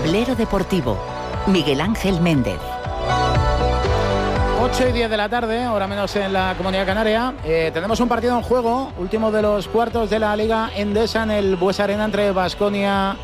Tablero Deportivo. Miguel Ángel Méndez. 8:10 de la tarde, ahora menos en la Comunidad Canaria. Tenemos un partido en juego, último de los cuartos de la Liga Endesa en el Buesa Arena entre Baskonia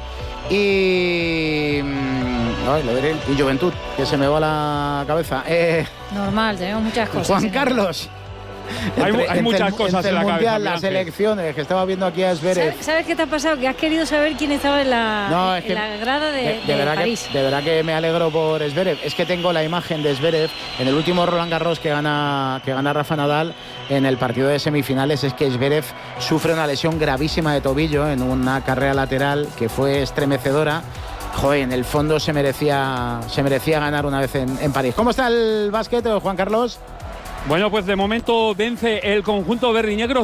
y Juventud, que se me va la cabeza. Normal, tenemos muchas cosas. Juan Carlos. Hay muchas cosas en la mundial, cabeza. Las elecciones, que estaba viendo aquí a Zverev. ¿Sabes qué te ha pasado? Que has querido saber quién estaba en la grada de París. De verdad que me alegro por Zverev. Es que tengo la imagen de Zverev en el último Roland Garros que gana Rafa Nadal en el partido de semifinales. Es que Zverev sufre una lesión gravísima de tobillo en una carrera lateral que fue estremecedora. Joder, en el fondo se merecía ganar una vez en París. ¿Cómo está el básquet, Juan Carlos? Bueno, pues de momento vence el conjunto verdinegro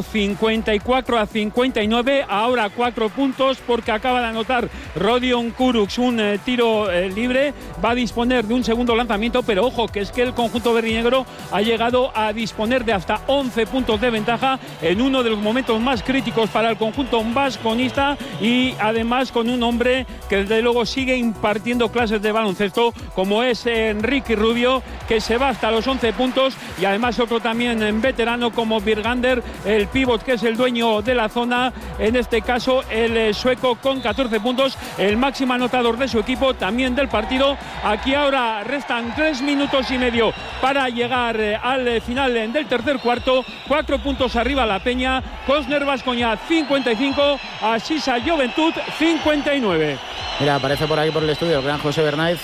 54-59, ahora 4 puntos porque acaba de anotar Rodion Kurucs un tiro libre, va a disponer de un segundo lanzamiento, pero ojo, que es que el conjunto verdinegro ha llegado a disponer de hasta 11 puntos de ventaja en uno de los momentos más críticos para el conjunto vasconista y además con un hombre que desde luego sigue impartiendo clases de baloncesto como es Enrique Rubio, que se va hasta los 11 puntos y además otro también en veterano como Birgander, el pívot que es el dueño de la zona, en este caso el sueco con 14 puntos, el máximo anotador de su equipo, también del partido. Aquí ahora restan 3 minutos y medio para llegar al final del tercer cuarto, 4 puntos arriba la Peña, Cosner Baskonia 55, Asisa Juventud 59. Mira, aparece por ahí por el estudio el gran José Bernáiz.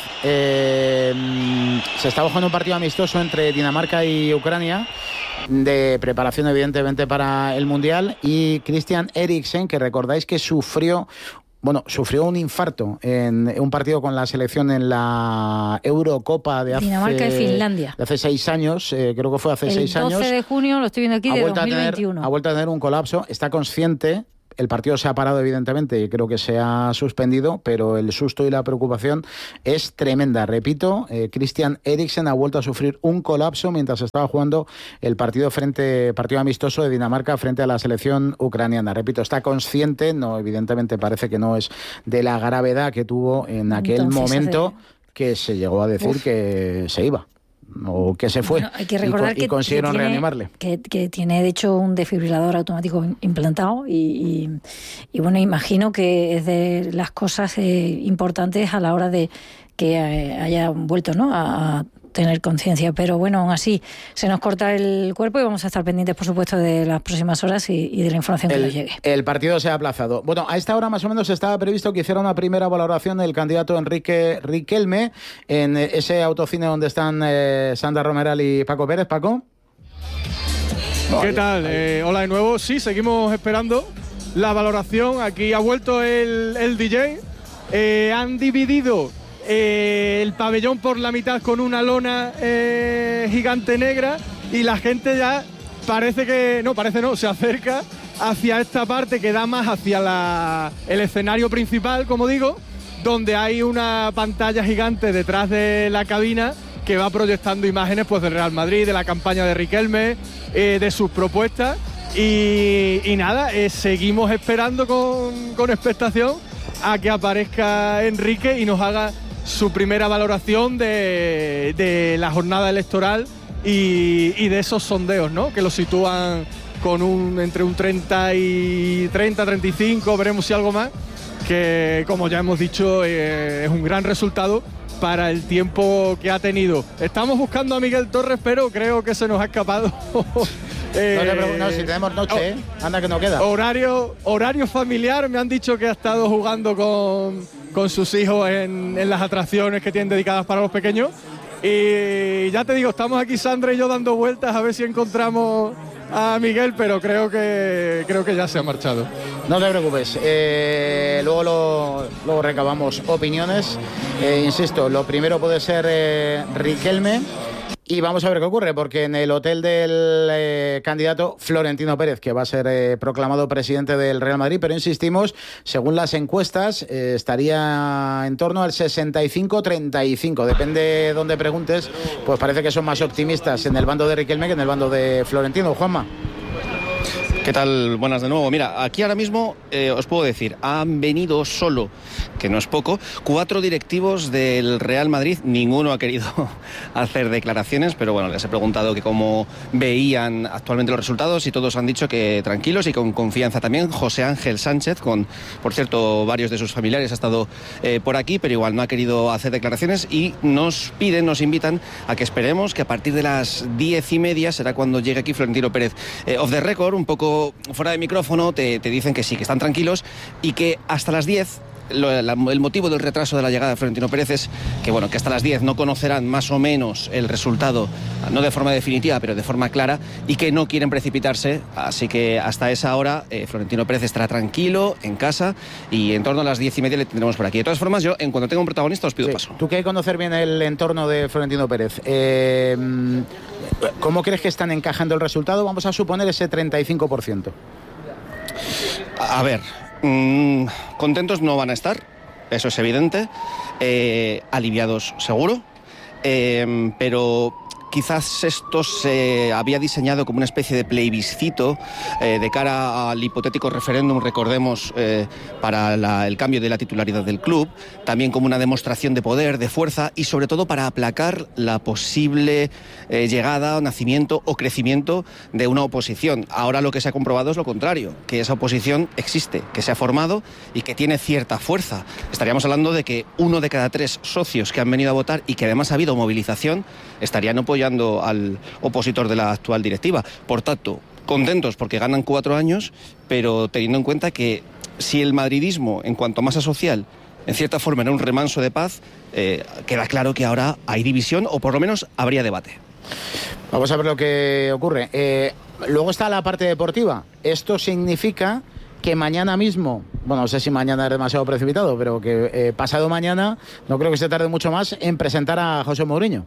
Se está jugando un partido amistoso entre Dinamarca y Ucrania, de preparación evidentemente para el Mundial, y Christian Eriksen, que recordáis que sufrió un infarto en un partido con la selección en la Eurocopa de Dinamarca y Finlandia. De hace 6 años, creo que fue hace 6 años. El 12 de junio, lo estoy viendo aquí, de 2021. Ha vuelto a tener un colapso, está consciente. El partido se ha parado, evidentemente, y creo que se ha suspendido, pero el susto y la preocupación es tremenda. Repito, Christian Eriksen ha vuelto a sufrir un colapso mientras estaba jugando el partido amistoso de Dinamarca frente a la selección ucraniana. Repito, está consciente, no, evidentemente parece que no es de la gravedad que tuvo en aquel momento que se llegó a decir que se iba. O que se fue. Bueno, hay que recordar y consiguieron reanimarle. Que tiene de hecho un desfibrilador automático implantado y bueno, imagino que es de las cosas importantes a la hora de que haya vuelto, ¿no?, a tener conciencia, pero bueno, aún así se nos corta el cuerpo y vamos a estar pendientes, por supuesto, de las próximas horas y de la información que nos llegue. El partido se ha aplazado. Bueno, a esta hora más o menos estaba previsto que hiciera una primera valoración del candidato Enrique Riquelme en ese autocine donde están Sandra Romeral y Paco Pérez. Paco. ¿Qué tal? Hola de nuevo. Sí, seguimos esperando la valoración. Aquí ha vuelto el DJ. Han dividido el pabellón por la mitad con una lona gigante negra y la gente ya se acerca hacia esta parte que da más hacia el escenario principal, como digo, donde hay una pantalla gigante detrás de la cabina que va proyectando imágenes pues del Real Madrid, de la campaña de Riquelme, de sus propuestas y nada, seguimos esperando con expectación a que aparezca Enrique y nos haga su primera valoración de la jornada electoral y de esos sondeos, ¿no?, que lo sitúan con entre un 35, veremos si algo más, que como ya hemos dicho es un gran resultado para el tiempo que ha tenido. Estamos buscando a Miguel Torres, pero creo que se nos ha escapado. No, si tenemos noche, anda que no queda. Horario familiar, me han dicho que ha estado jugando con sus hijos en las atracciones que tienen dedicadas para los pequeños. Y ya te digo, estamos aquí Sandra y yo dando vueltas a ver si encontramos a Miguel, pero creo que ya se ha marchado. No te preocupes, luego recabamos opiniones. Insisto, lo primero puede ser Riquelme. Y vamos a ver qué ocurre, porque en el hotel del candidato Florentino Pérez, que va a ser proclamado presidente del Real Madrid, pero insistimos, según las encuestas, estaría en torno al 65-35. Depende de dónde preguntes, pues parece que son más optimistas en el bando de Riquelme que en el bando de Florentino. Juanma. ¿Qué tal? Buenas de nuevo. Mira, aquí ahora mismo os puedo decir, han venido solo, que no es poco, 4 directivos del Real Madrid. Ninguno ha querido hacer declaraciones, pero bueno, les he preguntado que cómo veían actualmente los resultados y todos han dicho que tranquilos y con confianza. También José Ángel Sánchez, por cierto, varios de sus familiares ha estado por aquí, pero igual no ha querido hacer declaraciones y nos invitan a que esperemos que a partir de las 10:30 será cuando llegue aquí Florentino Pérez. Off the record, un poco fuera de micrófono, te dicen que sí, que están tranquilos y que hasta las 10, el motivo del retraso de la llegada de Florentino Pérez es que, bueno, que hasta las 10 no conocerán más o menos el resultado, no de forma definitiva, pero de forma clara, y que no quieren precipitarse, así que hasta esa hora Florentino Pérez estará tranquilo en casa y en torno a las 10:30 le tendremos por aquí. De todas formas, yo, en cuanto tenga un protagonista, os pido paso. Tú que hay que conocer bien el entorno de Florentino Pérez, ¿cómo crees que están encajando el resultado? Vamos a suponer ese 35%. A ver, contentos no van a estar, eso es evidente, aliviados seguro, pero quizás esto se había diseñado como una especie de plebiscito de cara al hipotético referéndum, recordemos, para el cambio de la titularidad del club, también como una demostración de poder, de fuerza y sobre todo para aplacar la posible llegada, nacimiento o crecimiento de una oposición. Ahora lo que se ha comprobado es lo contrario, que esa oposición existe, que se ha formado y que tiene cierta fuerza. Estaríamos hablando de que 1 de cada 3 socios que han venido a votar y que además ha habido movilización estarían apoyando al opositor de la actual directiva. Por tanto, contentos porque ganan 4 años, pero teniendo en cuenta que si el madridismo, en cuanto a masa social, en cierta forma era un remanso de paz, queda claro que ahora hay división o por lo menos habría debate. Vamos a ver lo que ocurre. Luego está la parte deportiva. Esto significa que mañana mismo, bueno, no sé si mañana es demasiado precipitado, pero que pasado mañana, no creo que se tarde mucho más en presentar a José Mourinho.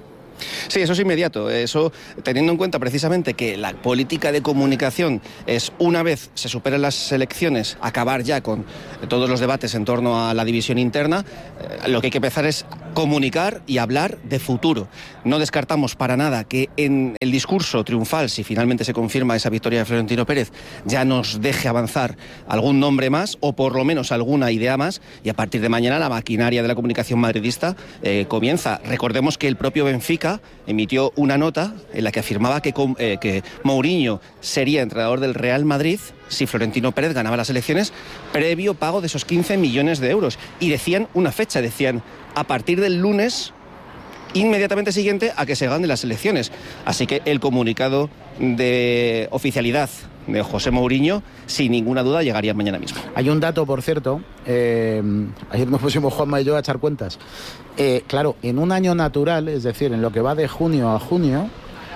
Sí, eso es inmediato. Eso, teniendo en cuenta precisamente que la política de comunicación es, una vez se superen las elecciones, acabar ya con todos los debates en torno a la división interna, lo que hay que empezar es comunicar y hablar de futuro. No descartamos para nada que en el discurso triunfal, si finalmente se confirma esa victoria de Florentino Pérez, ya nos deje avanzar algún nombre más o por lo menos alguna idea más, y a partir de mañana la maquinaria de la comunicación madridista comienza. Recordemos que el propio Benfica emitió una nota en la que afirmaba que Mourinho sería entrenador del Real Madrid si Florentino Pérez ganaba las elecciones, previo pago de esos 15 millones de euros. Y decían una fecha, decían a partir del lunes inmediatamente siguiente a que se ganen las elecciones. Así que el comunicado de oficialidad de José Mourinho, sin ninguna duda, llegaría mañana mismo. Hay un dato, por cierto, ayer nos pusimos Juanma y yo a echar cuentas. Claro, en un año natural, es decir, en lo que va de junio a junio,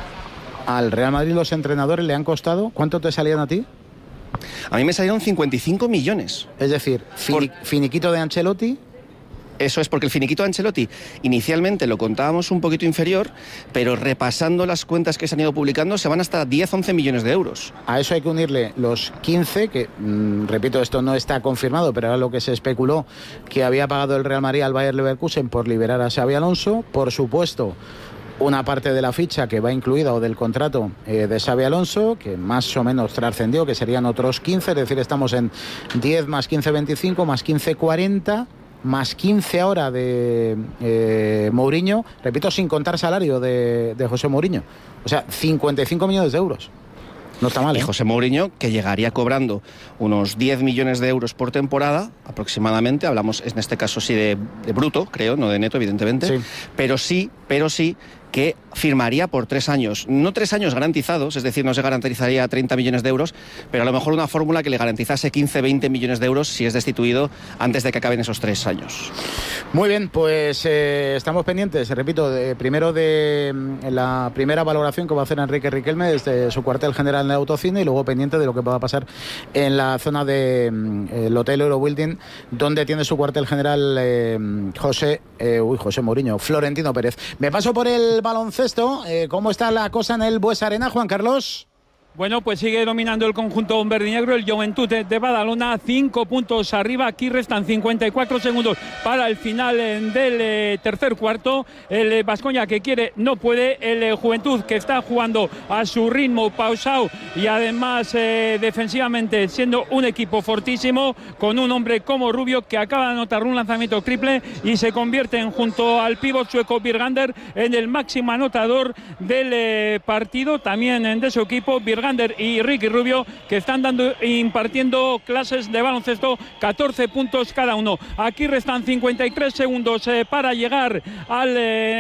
al Real Madrid los entrenadores le han costado, ¿cuánto te salían a ti? A mí me salieron 55 millones. Es decir, finiquito de Ancelotti. Eso es, porque el finiquito de Ancelotti inicialmente lo contábamos un poquito inferior, pero repasando las cuentas que se han ido publicando se van hasta 10-11 millones de euros. A eso hay que unirle los 15, que repito, esto no está confirmado, pero era lo que se especuló, que había pagado el Real Madrid al Bayer Leverkusen por liberar a Xabi Alonso. Por supuesto, una parte de la ficha que va incluida o del contrato de Xabi Alonso, que más o menos trascendió, que serían otros 15, es decir, estamos en 10 más 15, 25, más 15, 40... más 15 ahora de Mourinho, repito, sin contar salario de José Mourinho. O sea, 55 millones de euros. No está mal, ¿eh? Y José Mourinho, que llegaría cobrando unos 10 millones de euros por temporada, aproximadamente, hablamos en este caso sí de bruto, creo, no de neto, evidentemente, sí. pero sí que firmaría por 3 años. No 3 años garantizados, es decir, no se garantizaría 30 millones de euros, pero a lo mejor una fórmula que le garantizase 15-20 millones de euros si es destituido antes de que acaben esos 3 años. Muy bien, pues estamos pendientes, repito, primero de la primera valoración que va a hacer Enrique Riquelme desde su cuartel general en el Autocine, y luego pendiente de lo que pueda pasar en la zona del Hotel Eurobuilding, donde tiene su cuartel general José Mourinho, Florentino Pérez. Me paso por el baloncesto. ¿Cómo está la cosa en el Buesa Arena, Juan Carlos? Bueno, pues sigue dominando el conjunto verde y negro, el Joventut de Badalona, 5 puntos arriba. Aquí restan 54 segundos para el final del tercer cuarto. El Baskonia que quiere no puede, el Juventud que está jugando a su ritmo pausado y además defensivamente siendo un equipo fortísimo, con un hombre como Rubio que acaba de anotar un lanzamiento triple y se convierte junto al pívot sueco Birgander en el máximo anotador del partido, también de su equipo. Birgander y Ricky Rubio que están impartiendo clases de baloncesto, 14 puntos cada uno. Aquí restan 53 segundos para llegar al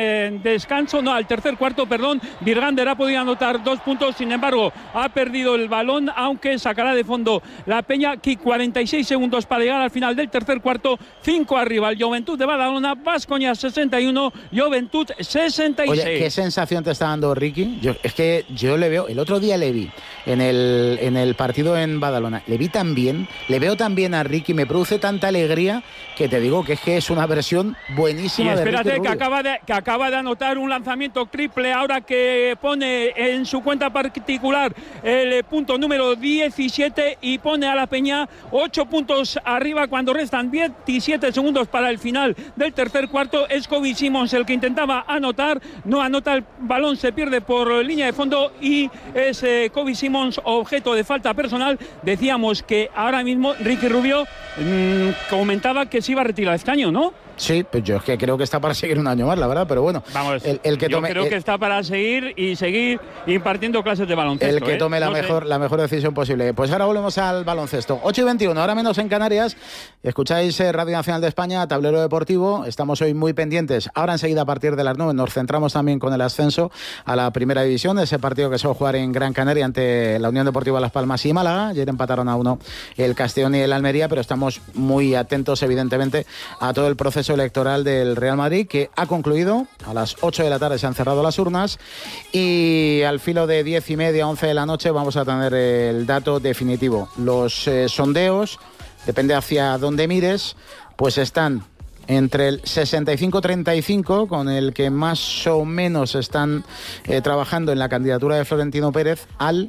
al tercer cuarto, perdón. Birgander ha podido anotar 2 puntos, sin embargo ha perdido el balón, aunque sacará de fondo la Peña. Aquí 46 segundos para llegar al final del tercer cuarto, 5 arriba el Joventut de Badalona, Baskonia 61, Joventut 66. Oye, ¿qué sensación te está dando Ricky? Yo le veo, el otro día le vi en el partido en Badalona, le veo tan bien a Ricky, me produce tanta alegría que te digo que es una versión buenísima de Ricky Rubio. Espérate que acaba de anotar un lanzamiento triple, ahora que pone en su cuenta particular el punto número 17 y pone a la Peña 8 puntos arriba cuando restan 17 segundos para el final del tercer cuarto. Es Kobe Simons el que intentaba anotar, no anota, el balón se pierde por línea de fondo y es Kobe Simons objeto de falta personal. Decíamos que ahora mismo Ricky Rubio comentaba que se iba a retirar este año, ¿no? Sí, pues yo es que creo que está para seguir un año más, la verdad, pero bueno. Vamos, creo que está para seguir impartiendo clases de baloncesto. El que tome la mejor decisión posible. Pues ahora volvemos al baloncesto. 8:21, ahora menos en Canarias. Escucháis Radio Nacional de España, Tablero Deportivo. Estamos hoy muy pendientes. Ahora enseguida a partir de las 9 nos centramos también con el ascenso a la Primera División, ese partido que se va a jugar en Gran Canaria ante la Unión Deportiva Las Palmas y Málaga. Ayer empataron a 1 el Castellón y el Almería, pero estamos muy atentos, evidentemente, a todo el proceso electoral del Real Madrid, que ha concluido. A las 8 de la tarde se han cerrado las urnas y al filo de 10:30, 11 de la noche vamos a tener el dato definitivo. Los sondeos, depende hacia dónde mires, pues están entre el 65-35, con el que más o menos están trabajando en la candidatura de Florentino Pérez, al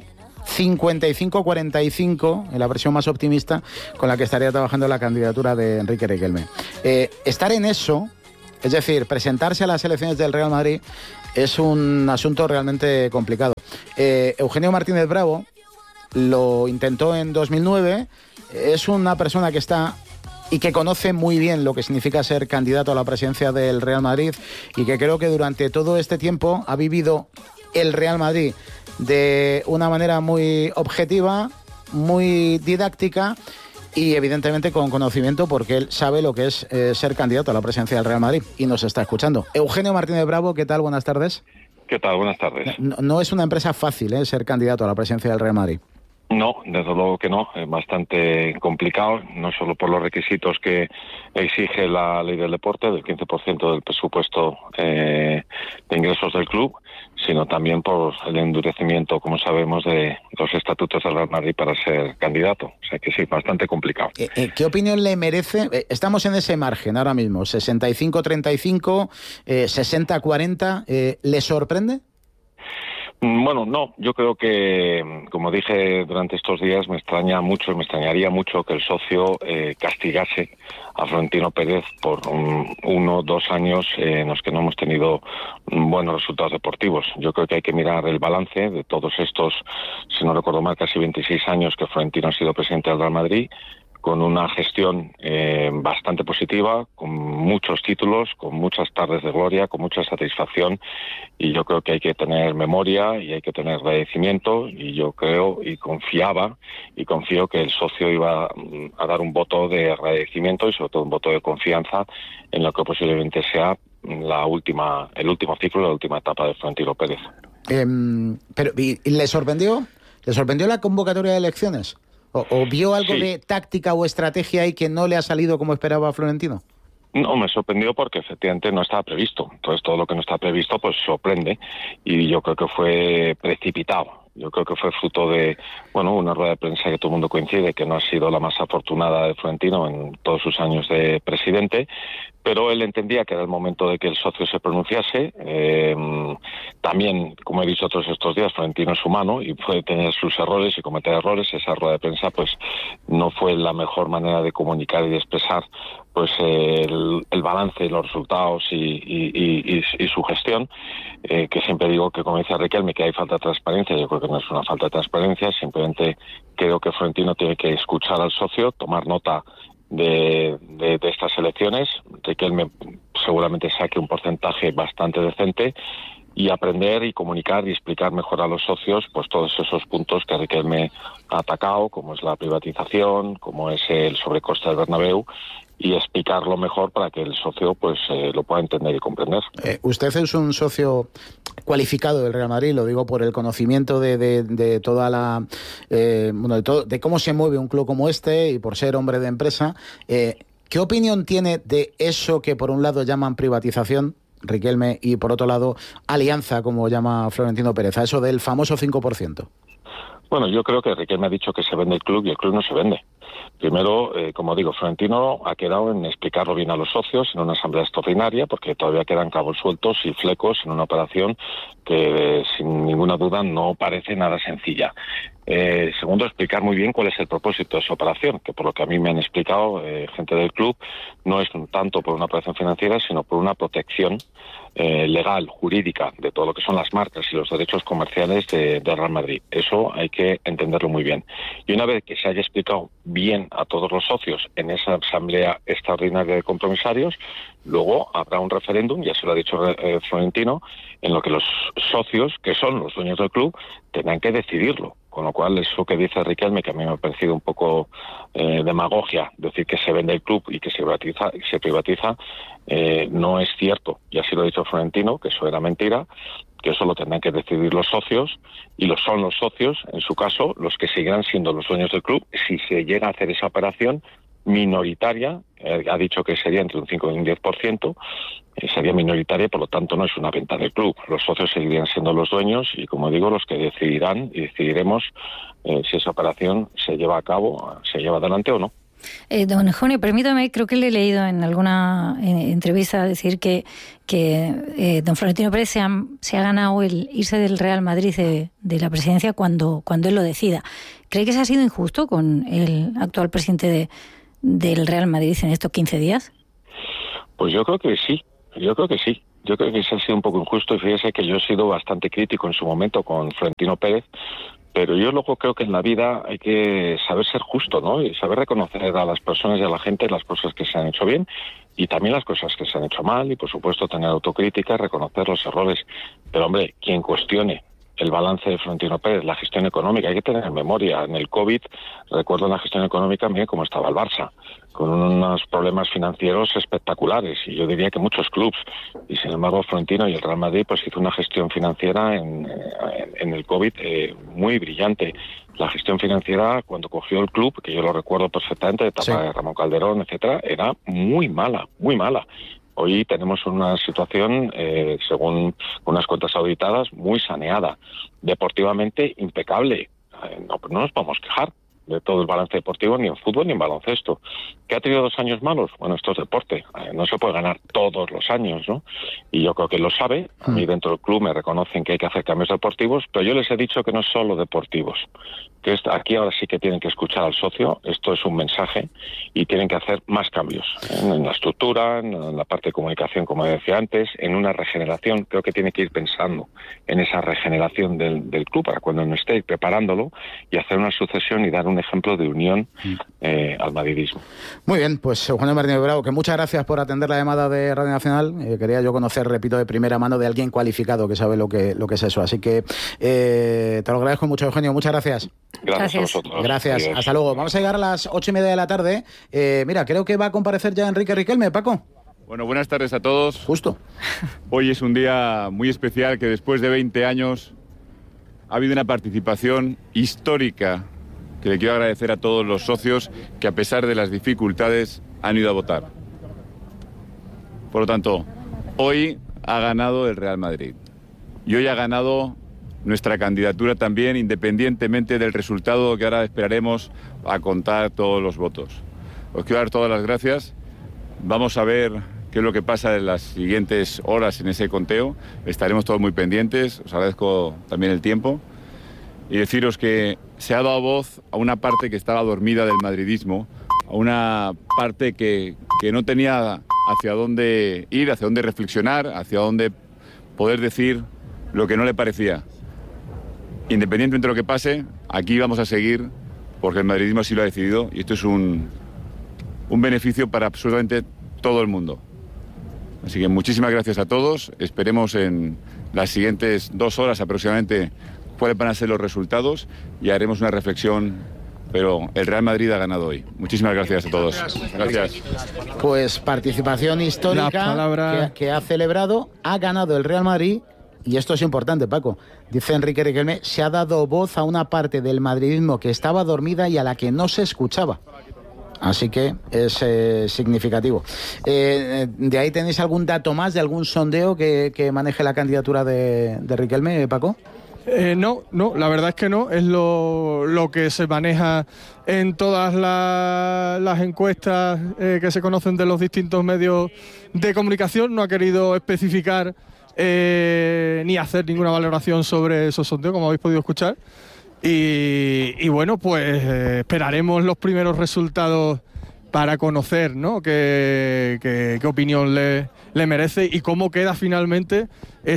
55-45 en la versión más optimista, con la que estaría trabajando la candidatura de Enrique Riquelme. Estar en eso, es decir, presentarse a las elecciones del Real Madrid, es un asunto realmente complicado. Eugenio Martínez Bravo lo intentó en 2009, es una persona que está y que conoce muy bien lo que significa ser candidato a la presidencia del Real Madrid, y que creo que durante todo este tiempo ha vivido el Real Madrid de una manera muy objetiva, muy didáctica y evidentemente con conocimiento, porque él sabe lo que es ser candidato a la presidencia del Real Madrid y nos está escuchando. Eugenio Martínez Bravo, ¿qué tal? Buenas tardes. ¿Qué tal? Buenas tardes. No es una empresa fácil, ser candidato a la presidencia del Real Madrid. No, desde luego que no, es bastante complicado, no solo por los requisitos que exige la ley del deporte, del 15% del presupuesto de ingresos del club, sino también por el endurecimiento, como sabemos, de los estatutos del Real Madrid para ser candidato. O sea que sí, bastante complicado. ¿Qué opinión le merece? Estamos en ese margen ahora mismo, 65-35, 60-40, ¿le sorprende? Bueno, no, yo creo que, como dije durante estos días, me extrañaría mucho que el socio castigase a Florentino Pérez por 1 o 2 años en los que no hemos tenido buenos resultados deportivos. Yo creo que hay que mirar el balance de todos estos, si no recuerdo mal, casi 26 años que Florentino ha sido presidente del Real Madrid, con una gestión bastante positiva, con muchos títulos, con muchas tardes de gloria, con mucha satisfacción, y yo creo que hay que tener memoria y hay que tener agradecimiento, y yo creo y confío que el socio iba a dar un voto de agradecimiento y sobre todo un voto de confianza en lo que posiblemente sea el último ciclo, la última etapa de Florentino Pérez. Pero ¿y le sorprendió? ¿Le sorprendió la convocatoria de elecciones? ¿O vio algo de táctica o estrategia ahí que no le ha salido como esperaba a Florentino? No, me sorprendió porque efectivamente no estaba previsto. Entonces todo lo que no está previsto pues sorprende, y yo creo que fue precipitado. Yo creo que fue fruto de, una rueda de prensa que todo el mundo coincide que no ha sido la más afortunada de Florentino en todos sus años de presidente, pero él entendía que era el momento de que el socio se pronunciase. También, como he dicho todos estos días, Florentino es humano y puede tener sus errores y cometer errores. Esa rueda de prensa pues no fue la mejor manera de comunicar y de expresar pues el balance, los resultados y su gestión, que siempre digo que, como dice Riquelme, que hay falta de transparencia. Yo creo que no es una falta de transparencia, simplemente creo que Florentino tiene que escuchar al socio, tomar nota de estas elecciones. Riquelme seguramente saque un porcentaje bastante decente y aprender y comunicar y explicar mejor a los socios pues todos esos puntos que Riquelme ha atacado, como es la privatización, como es el sobrecoste del Bernabéu, y explicarlo mejor para que el socio pues lo pueda entender y comprender. Usted es un socio cualificado del Real Madrid, lo digo por el conocimiento de toda la de cómo se mueve un club como este y por ser hombre de empresa. ¿Qué opinión tiene de eso que por un lado llaman privatización, Riquelme, y por otro lado alianza, como llama Florentino Pérez, a eso del famoso 5%? Bueno, yo creo que Riquelme ha dicho que se vende el club y el club no se vende. Primero, como digo, Florentino ha quedado en explicarlo bien a los socios en una asamblea extraordinaria, porque todavía quedan cabos sueltos y flecos en una operación que, sin ninguna duda, no parece nada sencilla. Segundo, explicar muy bien cuál es el propósito de esa operación, que por lo que a mí me han explicado gente del club, no es tanto por una operación financiera, sino por una protección legal, jurídica, de todo lo que son las marcas y los derechos comerciales de Real Madrid. Eso hay que entenderlo muy bien. Y una vez que se haya explicado bien a todos los socios en esa asamblea extraordinaria de compromisarios, luego habrá un referéndum, ya se lo ha dicho Florentino, en lo que los socios, que son los dueños del club, tendrán que decidirlo. Con lo cual, eso que dice Riquelme, que a mí me ha parecido un poco demagogia, decir que se vende el club y que se privatiza, no es cierto. Y así lo ha dicho Florentino, que eso era mentira, que eso lo tendrán que decidir los socios, y lo son los socios, en su caso, los que seguirán siendo los dueños del club, si se llega a hacer esa operación minoritaria. Ha dicho que sería entre un 5 y un 10%, sería minoritaria, por lo tanto no es una venta del club. Los socios seguirían siendo los dueños y, como digo, los que decidirán y decidiremos si esa operación se lleva a cabo, se lleva adelante o no. Don Eugenio, permítame, creo que le he leído en alguna entrevista decir que don Florentino Pérez se ha ganado el irse del Real Madrid de la presidencia cuando él lo decida. ¿Cree que se ha sido injusto con el actual presidente del Real Madrid en estos 15 días? Pues yo creo que sí. Yo creo que se ha sido un poco injusto, y fíjese que yo he sido bastante crítico en su momento con Florentino Pérez, pero yo luego creo que en la vida hay que saber ser justo, ¿no? Y saber reconocer a las personas y a la gente las cosas que se han hecho bien y también las cosas que se han hecho mal, y por supuesto tener autocrítica, reconocer los errores. Pero hombre, quien cuestione el balance de Florentino Pérez, la gestión económica, hay que tener en memoria, en el COVID, recuerdo en la gestión económica, mire cómo estaba el Barça, con unos problemas financieros espectaculares, y yo diría que muchos clubs, y sin embargo Florentino y el Real Madrid pues hizo una gestión financiera en el COVID muy brillante. La gestión financiera, cuando cogió el club, que yo lo recuerdo perfectamente, de etapa de Ramón Calderón, etcétera, era muy mala, muy mala. Hoy tenemos una situación, según unas cuentas auditadas, muy saneada. Deportivamente impecable. No nos podemos quejar de todo el balance deportivo, ni en fútbol ni en baloncesto. ¿Que ha tenido 2 años malos? Bueno, esto es deporte. No se puede ganar todos los años, ¿no? Y yo creo que lo sabe. A mí dentro del club me reconocen que hay que hacer cambios deportivos, pero yo les he dicho que no es solo deportivos. Que aquí ahora sí que tienen que escuchar al socio. Esto es un mensaje y tienen que hacer más cambios en la estructura, en la parte de comunicación, como decía antes, en una regeneración. Creo que tiene que ir pensando en esa regeneración del club para cuando no esté, preparándolo y hacer una sucesión y dar un ejemplo de unión al madridismo. Muy bien, pues Eugenio Martínez Bravo, que muchas gracias por atender la llamada de Radio Nacional. Quería yo conocer, repito, de primera mano de alguien cualificado que sabe lo que es eso. Así que te lo agradezco mucho, Eugenio. Muchas gracias. Gracias a vosotros. Gracias. Adiós. Hasta luego. Vamos a llegar a las 8:30 de la tarde. Mira, creo que va a comparecer ya Enrique Riquelme, Paco. Bueno, buenas tardes a todos. Justo. Hoy es un día muy especial, que después de 20 años ha habido una participación histórica que le quiero agradecer a todos los socios que, a pesar de las dificultades, han ido a votar. Por lo tanto, hoy ha ganado el Real Madrid y hoy ha ganado nuestra candidatura también, independientemente del resultado que ahora esperaremos a contar todos los votos. Os quiero dar todas las gracias. Vamos a ver qué es lo que pasa en las siguientes horas en ese conteo. Estaremos todos muy pendientes. Os agradezco también el tiempo. Y deciros que se ha dado voz a una parte que estaba dormida del madridismo, a una parte que no tenía hacia dónde ir, hacia dónde reflexionar, hacia dónde poder decir lo que no le parecía. Independientemente de lo que pase, aquí vamos a seguir porque el madridismo así lo ha decidido y esto es un beneficio para absolutamente todo el mundo. Así que muchísimas gracias a todos. Esperemos en las siguientes 2 horas aproximadamente cuáles van a ser los resultados y haremos una reflexión, pero el Real Madrid ha ganado hoy. Muchísimas gracias a todos. Gracias. Pues participación histórica que ha celebrado, ha ganado el Real Madrid. Y esto es importante, Paco. Dice Enrique Riquelme, se ha dado voz a una parte del madridismo que estaba dormida y a la que no se escuchaba. Así que es significativo. ¿De ahí tenéis algún dato más, de algún sondeo que maneje la candidatura de Riquelme, Paco? No, la verdad es que no. Es lo que se maneja en todas las encuestas que se conocen de los distintos medios de comunicación. No ha querido especificar ni hacer ninguna valoración sobre esos sondeos, como habéis podido escuchar. Y bueno, pues esperaremos los primeros resultados para conocer, ¿no?, qué opinión le merece y cómo queda finalmente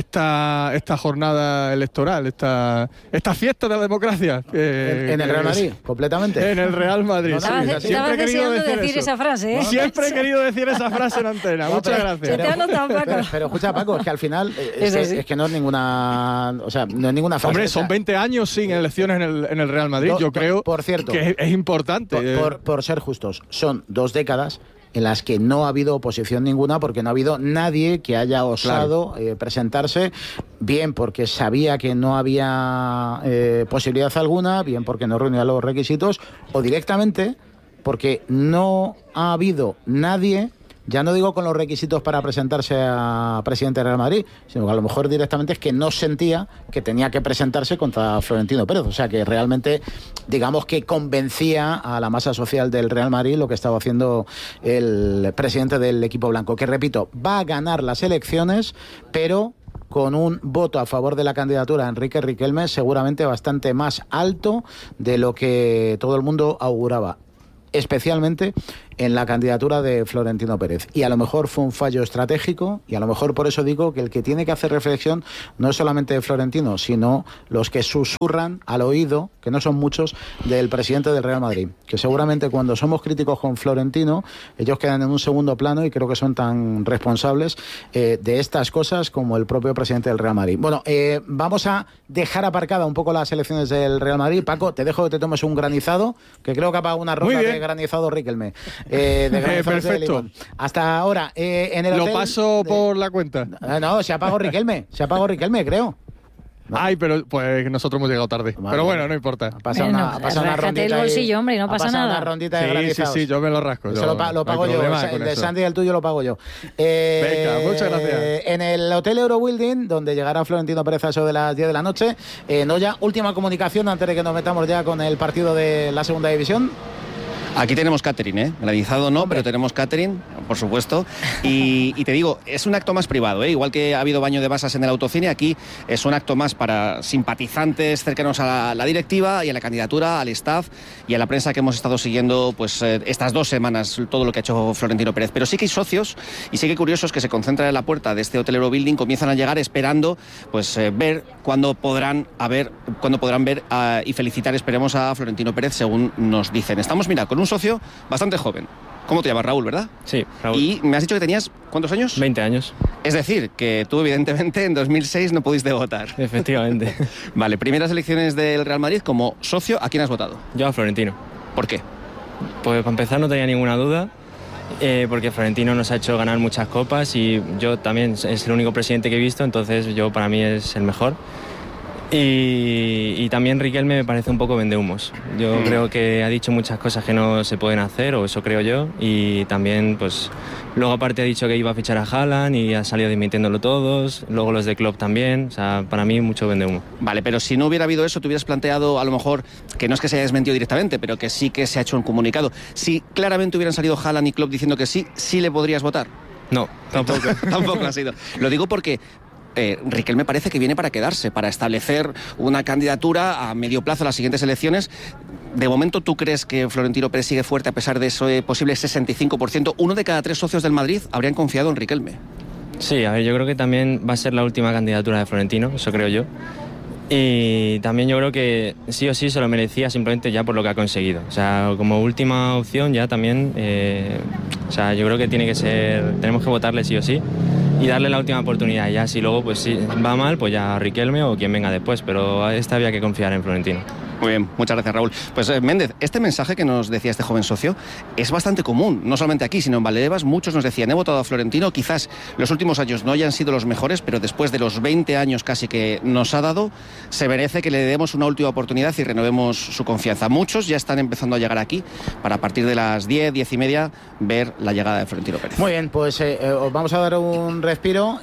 esta jornada electoral, esta fiesta de la democracia. En el Real Madrid, completamente. En el Real Madrid. Estabas deseando decir esa frase, ¿eh? Siempre he querido decir esa frase en antena. Muchas gracias. Pero escucha, Paco, es que al final es que no es ninguna... O sea, no es ninguna frase. Hombre, son 20 años sin elecciones en el Real Madrid. Yo creo por cierto, que es importante. Por ser justos, son 2 décadas en las que no ha habido oposición ninguna, porque no ha habido nadie que haya osado presentarse, bien porque sabía que no había posibilidad alguna, bien porque no reunía los requisitos, o directamente porque no ha habido nadie, ya no digo con los requisitos para presentarse a presidente del Real Madrid, sino que a lo mejor directamente es que no sentía que tenía que presentarse contra Florentino Pérez. O sea que realmente, digamos que convencía a la masa social del Real Madrid lo que estaba haciendo el presidente del equipo blanco, que repito, va a ganar las elecciones, pero con un voto a favor de la candidatura de Enrique Riquelme seguramente bastante más alto de lo que todo el mundo auguraba, especialmente en la candidatura de Florentino Pérez. Y a lo mejor fue un fallo estratégico, y a lo mejor por eso digo que el que tiene que hacer reflexión no es solamente Florentino, sino los que susurran al oído, que no son muchos, del presidente del Real Madrid, que seguramente cuando somos críticos con Florentino, ellos quedan en un segundo plano y creo que son tan responsables de estas cosas como el propio presidente del Real Madrid. Bueno, vamos a dejar aparcada un poco las elecciones del Real Madrid. Paco, te dejo que te tomes un granizado, que creo que ha pagado una ronda de granizado Riquelme. Perfecto. Hasta ahora, en el hotel... Lo paso por la cuenta. No, se ha pagado Riquelme, creo. ¿No? Ay, pero pues nosotros hemos llegado tarde. Vale, pero bueno, no importa. Pasa una rondita el bolsillo, hombre, no pasa nada. Una rondita de granizados. Sí, yo me lo rasco. Eso lo pago yo. El de Sandy y el tuyo lo pago yo. Venga, muchas gracias. En el Hotel Eurobuilding, donde llegará Florentino Pérez a eso de las 10 de la noche. Noya, última comunicación antes de que nos metamos ya con el partido de la segunda división. Aquí tenemos catering, granizado no, pero tenemos catering, por supuesto. Y te digo, es un acto más privado, igual que ha habido baño de masas en el autocine, aquí es un acto más para simpatizantes cercanos a la directiva y a la candidatura, al staff y a la prensa que hemos estado siguiendo pues estas 2 semanas, todo lo que ha hecho Florentino Pérez. Pero sí que hay socios y sí que hay curiosos que se concentran en la puerta de este Hotel Eurobuilding, comienzan a llegar esperando pues ver cuándo podrán ver y felicitar, esperemos, a Florentino Pérez, según nos dicen. Estamos, mira, con un socio bastante joven. ¿Cómo te llamas? Raúl, ¿verdad? Sí, Raúl. Y me has dicho que tenías, ¿cuántos años? 20 años. Es decir, que tú evidentemente en 2006 no pudiste votar. Efectivamente. Vale, primeras elecciones del Real Madrid como socio, ¿a quién has votado? Yo a Florentino. ¿Por qué? Pues para empezar no tenía ninguna duda, porque Florentino nos ha hecho ganar muchas copas y yo también es el único presidente que he visto, entonces para mí es el mejor. Y también Riquelme me parece un poco vendehumos. Yo creo que ha dicho muchas cosas que no se pueden hacer, o eso creo yo, y también pues luego aparte ha dicho que iba a fichar a Haaland y ha salido dimitiéndolo todos, luego los de Klopp también, o sea, para mí mucho vendehumo. Vale, pero si no hubiera habido eso, te hubieras planteado a lo mejor, que no es que se haya desmentido directamente, pero que sí que se ha hecho un comunicado. Si claramente hubieran salido Haaland y Klopp diciendo que sí, ¿sí le podrías votar? No, tampoco. Tampoco ha sido. Lo digo porque Riquelme parece que viene para quedarse, para establecer una candidatura a medio plazo a las siguientes elecciones. De momento, ¿tú crees que Florentino Pérez sigue fuerte a pesar de ese posible 65%? 1 de cada 3 socios del Madrid habrían confiado en Riquelme. Sí, a ver, yo creo que también va a ser la última candidatura de Florentino, eso creo yo. Y también yo creo que sí o sí se lo merecía simplemente ya por lo que ha conseguido. O sea, como última opción ya también, o sea, yo creo que tenemos que votarle sí o sí y darle la última oportunidad. Ya si luego pues si va mal, pues ya Riquelme o quien venga después, pero esta había que confiar en Florentino. Muy bien, muchas gracias, Raúl. Pues Méndez, este mensaje que nos decía este joven socio es bastante común, no solamente aquí, sino en Valdebebas. Muchos nos decían, he votado a Florentino, quizás los últimos años no hayan sido los mejores, pero después de los 20 años casi que nos ha dado, se merece que le demos una última oportunidad y renovemos su confianza. Muchos ya están empezando a llegar aquí para a partir de las 10, 10 y media ver la llegada de Florentino Pérez. Muy bien, pues os vamos a dar un respiro,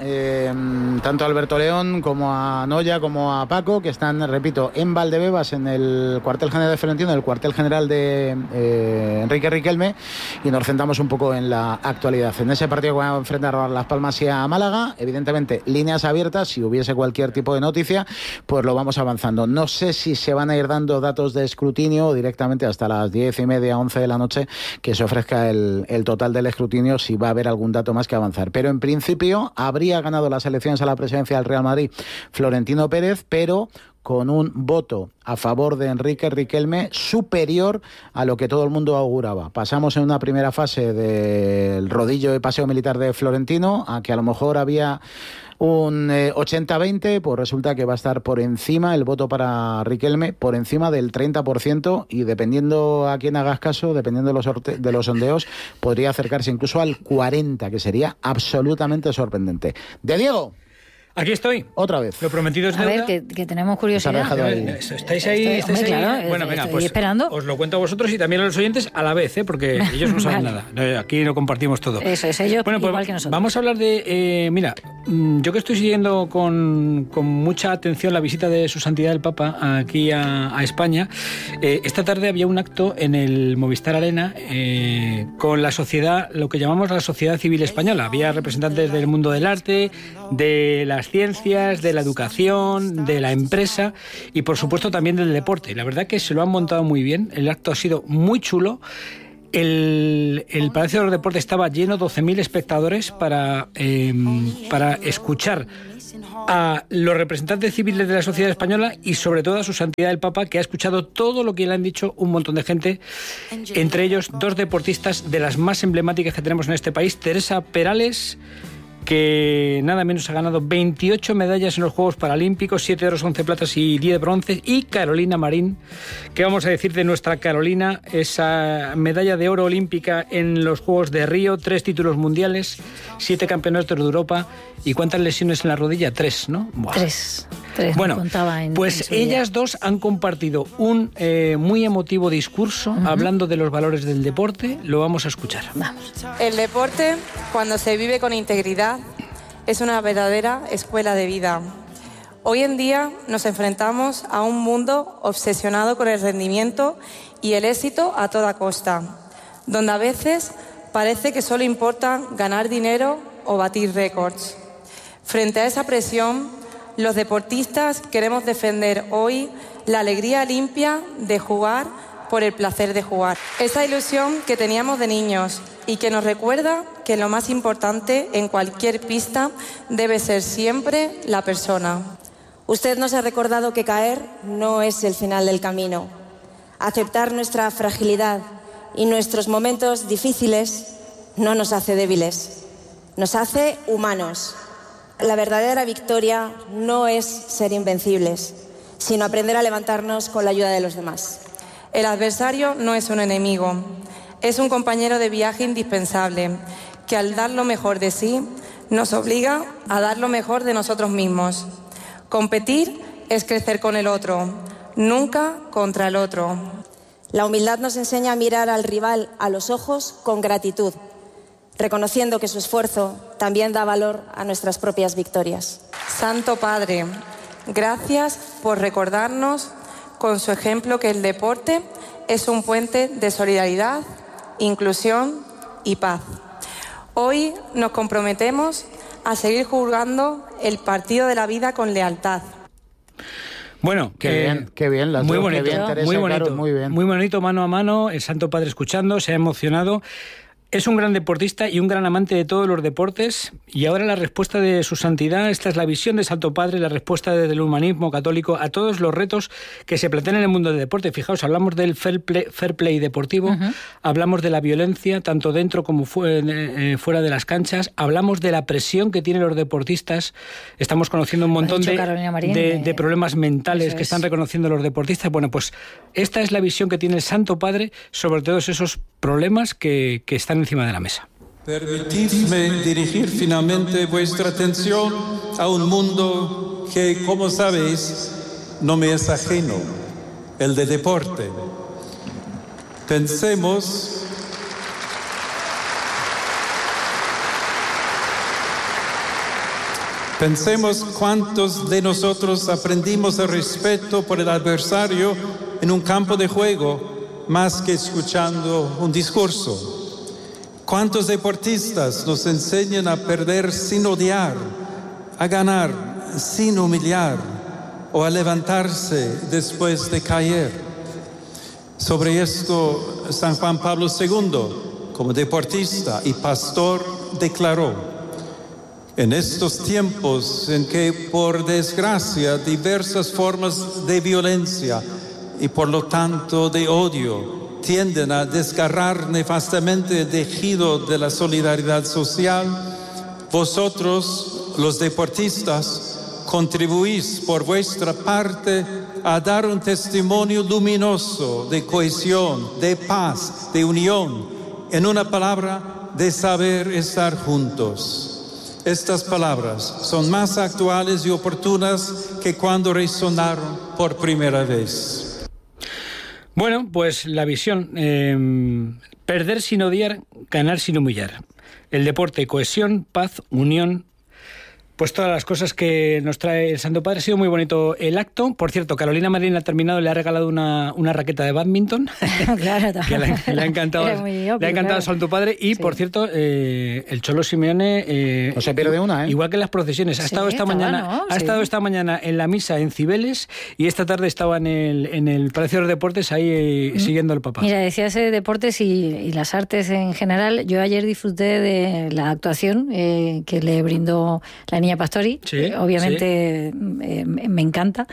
tanto a Alberto León como a Noya como a Paco, que están, repito, en Valdebebas, en el cuartel general de Florentino, el cuartel general de Enrique Riquelme, y nos centramos un poco en la actualidad. En ese partido que va a enfrentar a Las Palmas y a Málaga, evidentemente líneas abiertas, si hubiese cualquier tipo de noticia, pues lo vamos avanzando. No sé si se van a ir dando datos de escrutinio o directamente hasta las 10:30, 11 de la noche que se ofrezca el total del escrutinio, si va a haber algún dato más que avanzar. Pero en principio habría ganado las elecciones a la presidencia del Real Madrid Florentino Pérez, pero con un voto a favor de Enrique Riquelme superior a lo que todo el mundo auguraba. Pasamos en una primera fase del rodillo de paseo militar de Florentino a que a lo mejor había un 80-20, pues resulta que va a estar por encima el voto para Riquelme, por encima del 30%, y dependiendo a quién hagas caso, dependiendo de los sondeos, podría acercarse incluso al 40%, que sería absolutamente sorprendente. ¡De Diego! Aquí estoy. Otra vez. Lo prometido es deuda. A ver, que tenemos curiosidad. ¿Estáis ahí? Claro, bueno, venga, pues esperando. Os lo cuento a vosotros y también a los oyentes a la vez, porque ellos no saben vale. nada. Aquí lo compartimos todo. Eso es, ellos bueno, pues igual que nosotros. Vamos a hablar de... mira, yo que estoy siguiendo con mucha atención la visita de Su Santidad el Papa aquí a España, esta tarde había un acto en el Movistar Arena con la sociedad, lo que llamamos la sociedad civil española. Había representantes del mundo del arte, de las ciencias, de la educación, de la empresa y por supuesto también del deporte. Y la verdad que se lo han montado muy bien, el acto ha sido muy chulo. El Palacio de los Deportes estaba lleno, 12.000 espectadores para escuchar a los representantes civiles de la sociedad española y sobre todo a Su Santidad el Papa, que ha escuchado todo lo que le han dicho un montón de gente, entre ellos 2 deportistas de las más emblemáticas que tenemos en este país, Teresa Perales, que nada menos ha ganado 28 medallas en los Juegos Paralímpicos, 7 oros, 11 platas y 10 bronces, y Carolina Marín. ¿Qué vamos a decir de nuestra Carolina? Esa medalla de oro olímpica en los Juegos de Río, 3 títulos mundiales, 7 campeonatos de Europa, ¿y cuántas lesiones en la rodilla? 3, ¿no? Buah. 3. Bueno, pues ellas 2 han compartido un muy emotivo discurso hablando de los valores del deporte. Lo vamos a escuchar. Vamos. El deporte, cuando se vive con integridad, es una verdadera escuela de vida. Hoy en día nos enfrentamos a un mundo obsesionado con el rendimiento y el éxito a toda costa, donde a veces parece que solo importa ganar dinero o batir récords. Frente a esa presión, los deportistas queremos defender hoy la alegría limpia de jugar por el placer de jugar. Esa ilusión que teníamos de niños y que nos recuerda que lo más importante en cualquier pista debe ser siempre la persona. Usted nos ha recordado que caer no es el final del camino. Aceptar nuestra fragilidad y nuestros momentos difíciles no nos hace débiles, nos hace humanos. La verdadera victoria no es ser invencibles, sino aprender a levantarnos con la ayuda de los demás. El adversario no es un enemigo, es un compañero de viaje indispensable, que al dar lo mejor de sí, nos obliga a dar lo mejor de nosotros mismos. Competir es crecer con el otro, nunca contra el otro. La humildad nos enseña a mirar al rival a los ojos con gratitud, reconociendo que su esfuerzo también da valor a nuestras propias victorias. Santo Padre, gracias por recordarnos con su ejemplo que el deporte es un puente de solidaridad, inclusión y paz. Hoy nos comprometemos a seguir jugando el partido de la vida con lealtad. Bueno, qué bien, las muy dos, bonito, qué bien, Teresa, muy bonito, Carol, muy bien. Muy bonito, mano a mano, el Santo Padre escuchando, se ha emocionado. Es un gran deportista y un gran amante de todos los deportes. Y ahora la respuesta de su santidad, esta es la visión de Santo Padre, la respuesta desde el humanismo católico a todos los retos que se plantean en el mundo del deporte. Fijaos, hablamos del fair play deportivo, hablamos de la violencia, tanto dentro como fuera de las canchas, hablamos de la presión que tienen los deportistas. Estamos conociendo un montón de problemas mentales que están reconociendo los deportistas. Bueno, pues esta es la visión que tiene el Santo Padre sobre todos esos problemas que están encima de la mesa. Permitidme dirigir finalmente vuestra atención a un mundo que, como sabéis, no me es ajeno, el de deporte. Pensemos cuántos de nosotros aprendimos el respeto por el adversario en un campo de juego más que escuchando un discurso. ¿Cuántos deportistas nos enseñan a perder sin odiar, a ganar sin humillar o a levantarse después de caer? Sobre esto, San Juan Pablo II, como deportista y pastor, declaró: en estos tiempos en que, por desgracia, diversas formas de violencia y por lo tanto de odio tienden a desgarrar nefastamente el tejido de la solidaridad social, vosotros, los deportistas, contribuís por vuestra parte a dar un testimonio luminoso de cohesión, de paz, de unión, en una palabra, de saber estar juntos. Estas palabras son más actuales y oportunas que cuando resonaron por primera vez. Bueno, pues la visión, perder sin odiar, ganar sin humillar. El deporte, cohesión, paz, unión, pues todas las cosas que nos trae el Santo Padre. Ha sido muy bonito el acto. Por cierto, Carolina Marín ha terminado, le ha regalado una raqueta de badminton. Claro, que le ha encantado, obvio, le ha encantado al Santo Padre. Y, por cierto, el Cholo Simeone... no se pierde una, ¿eh? Igual que en las procesiones. Ha estado esta mañana en la misa en Cibeles y esta tarde estaba en el Palacio de los Deportes ahí siguiendo al Papa. Mira, decías deportes y las artes en general. Yo ayer disfruté de la actuación que le brindó la niña Pastori, obviamente me encanta,